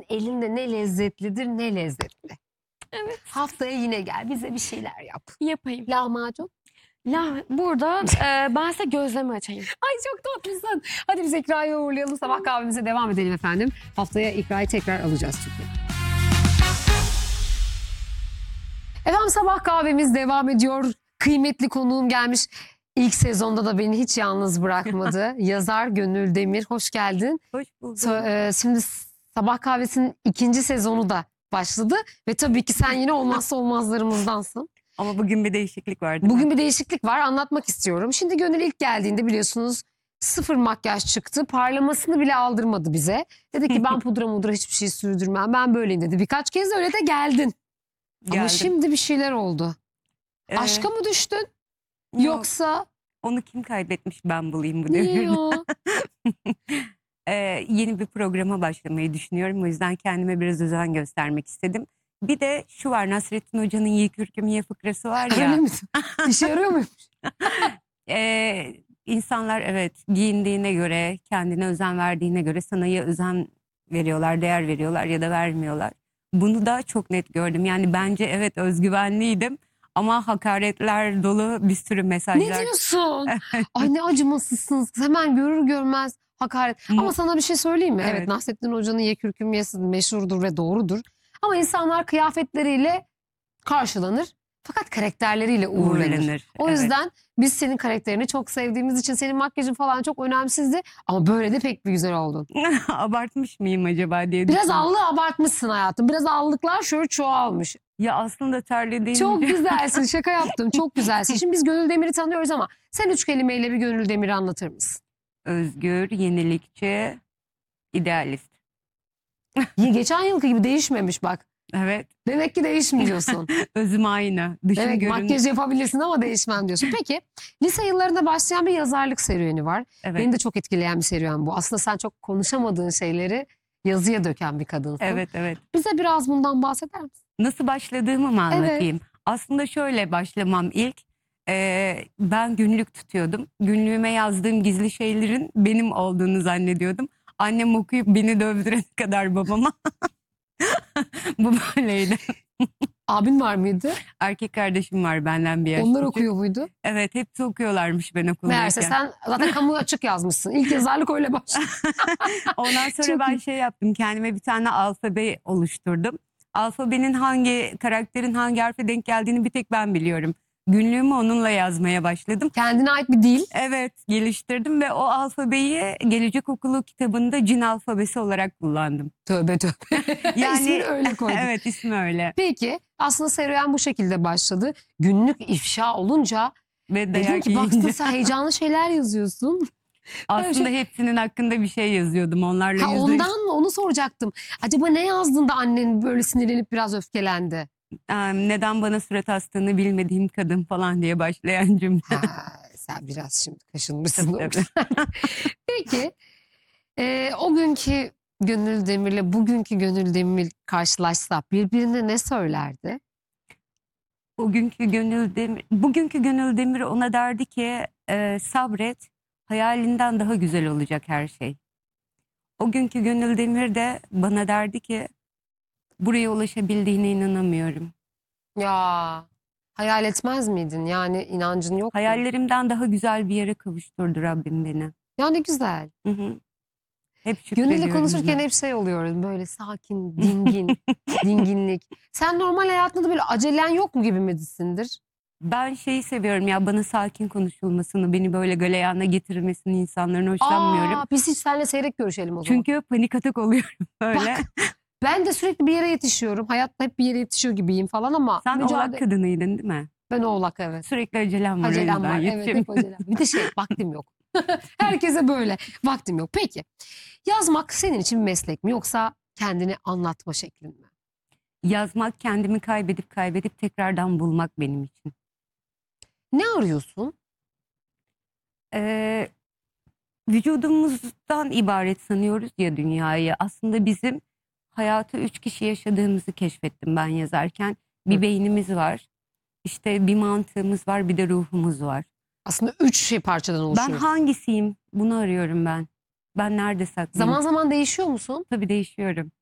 elinde ne lezzetlidir ne lezzetli. Evet. Haftaya yine gel bize bir şeyler yap. Yapayım. Lahmacun. Burada ben size gözleme açayım. Ay çok tatlısın. Hadi biz İkra'yı uğurlayalım. Sabah kahvemize devam edelim efendim. Haftaya İkra'yı tekrar alacağız çünkü. Efendim sabah kahvemiz devam ediyor. Kıymetli konuğum gelmiş. İlk sezonda da beni hiç yalnız bırakmadı. Yazar Gönül Demir. Hoş geldin. Hoş bulduk. Şimdi sabah kahvesinin 2. sezonu da başladı. Ve tabii ki sen yine olmazsa olmazlarımızdansın. Ama bugün bir değişiklik var değil mi? Bugün bir değişiklik var, anlatmak istiyorum. Şimdi Gönül ilk geldiğinde biliyorsunuz 0 makyaj çıktı. Parlamasını bile aldırmadı bize. Dedi ki ben pudra hiçbir şey sürdürmem. Ben böyleyim dedi. Birkaç kez öyle de geldin. Ama Geldim. şimdi bir şeyler oldu. Aşka mı düştün? Yok, Yoksa onu kim kaybetmiş ben bulayım bu niye devirde. ya? Yeni bir programa başlamayı düşünüyorum. O yüzden kendime biraz özen göstermek istedim. Bir de şu var, Nasrettin Hoca'nın "Ye kürküm ye" fıkrası var ya. Öyle mi? İşe yarıyor muymuş? İnsanlar evet giyindiğine göre, kendine özen verdiğine göre sana ya özen veriyorlar, değer veriyorlar ya da vermiyorlar. Bunu da çok net gördüm. Yani bence evet özgüvenliydim ama hakaretler dolu bir sürü mesajlar. Ne diyorsun? Ay ne acımasızsınız. Hemen görür görmez hakaret. Ama sana bir şey söyleyeyim mi? Evet, Evet. Nasrettin Hoca'nın "Ye kürküm yesi" meşhurdur ve doğrudur. Ama insanlar kıyafetleriyle karşılanır. Fakat karakterleriyle uğurlanır. O Evet. yüzden biz senin karakterini çok sevdiğimiz için senin makyajın falan çok önemsizdi. Ama böyle de pek bir güzel oldun. Abartmış mıyım acaba diye Biraz düşündüm. allığı abartmışsın hayatım. Biraz allıklar şöyle çoğalmış. Ya aslında terlediğim Çok güzelsin. Şaka yaptım. Çok güzelsin. Şimdi biz Gönül Demir'i tanıyoruz ama sen 3 kelimeyle bir Gönül Demir'i anlatır mısın? özgür, yenilikçi, idealist. Geçen yılki gibi değişmemiş bak. Evet, Demek ki değişmiyorsun. özüm aynı. Dışım Evet, görün. makyaj yapabilirsin ama değişmem diyorsun. Peki lise yıllarında başlayan bir yazarlık serüveni var. Evet. Beni de çok etkileyen bir serüven bu. Aslında sen çok konuşamadığın şeyleri yazıya döken bir kadınsın. Evet, evet. Bize biraz bundan bahseder misin? Nasıl başladığımı mı anlatayım? Aslında şöyle başlamam ilk. Ben günlük tutuyordum. Günlüğüme yazdığım gizli şeylerin benim olduğunu zannediyordum. Annem okuyup beni dövdürene kadar babama. Bu böyleydi. Abin var mıydı? Erkek kardeşim var benden bir yaş Onlar küçük. okuyor muydu? Evet, hepsi okuyorlarmış ben okuldayken. Meğerse sen zaten kamu açık yazmışsın. İlk yazarlık öyle başladı. Ondan sonra Çok ben iyi. şey yaptım. Kendime bir tane alfabe oluşturdum. Alfabenin hangi karakterin hangi harfe denk geldiğini bir tek ben biliyorum. Günlüğümü onunla yazmaya başladım. Kendine ait bir dil. Evet, geliştirdim ve o alfabeyi Gelecek Okulu kitabında cin alfabesi olarak kullandım. Tövbe tövbe. İsmini öyle koydun. Evet, ismi öyle. Peki aslında serüven bu şekilde başladı. Günlük ifşa olunca Ve dedim dayak ki baksana yiyince sen heyecanlı şeyler yazıyorsun. aslında hepsinin hakkında bir şey yazıyordum. Onlarla Ha, yüzleş. ondan mı? Onu soracaktım. Acaba ne yazdın da annen böyle sinirlenip biraz öfkelendi? Neden bana surat astığını bilmediğim kadın falan diye başlayan cümle. Ha, sen biraz şimdi kaşınmışsın. Tabii, Peki o günkü Gönül Demir'le bugünkü Gönül Demir karşılaşsa birbirine ne söylerdi? Bugünkü Gönül Demir ona derdi ki sabret, hayalinden daha güzel olacak her şey. O günkü Gönül Demir de bana derdi ki buraya ulaşabildiğine inanamıyorum. Ya hayal etmez miydin? Yani inancın yok mu? Hayallerimden daha güzel bir yere kavuşturdu Rabbim beni. Ya ne güzel. Hı hı. Hep şükrediyorum. Gönül'le konuşurken ben. hep şey oluyoruz böyle sakin, dingin, dinginlik. Sen normal hayatında da böyle acelen yok mu gibi misindir? Ben şeyi seviyorum ya, bana sakin konuşulmasını, beni böyle galeyana getirmesini, insanların hoşlanmıyorum. Biz hiç seninle seyrek görüşelim o zaman. Çünkü panik atak oluyorum böyle. Ben de sürekli bir yere yetişiyorum. Hayatta hep bir yere yetişiyor gibiyim falan ama Sen Oğlak kadınıydın değil mi? Ben Oğlak evet. Sürekli acelem var. o Acelem yüzden var. Evet yetişemiyorum. hep acelem. Bir de vaktim yok. Herkese böyle vaktim yok. Peki yazmak senin için bir meslek mi yoksa kendini anlatma şeklin mi? Yazmak, kendimi kaybedip tekrardan bulmak benim için. Ne arıyorsun? Ee, Vücudumuzdan ibaret sanıyoruz ya dünyayı. Aslında bizim hayatı 3 kişi yaşadığımızı keşfettim ben yazarken. Bir Hı. beynimiz var, işte bir mantığımız var, bir de ruhumuz var. Aslında 3 parçadan Ben oluşuyor. hangisiyim? Bunu arıyorum ben. Ben nerede saklıyım? Zaman zaman değişiyor musun? Tabii değişiyorum.